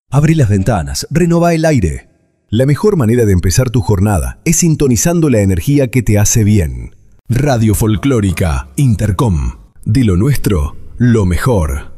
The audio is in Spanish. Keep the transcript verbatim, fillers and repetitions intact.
Abrí las ventanas, renová el aire. La mejor manera de empezar tu jornada es sintonizando la energía que te hace bien. Radio Folclórica Intercom. De lo nuestro, lo mejor.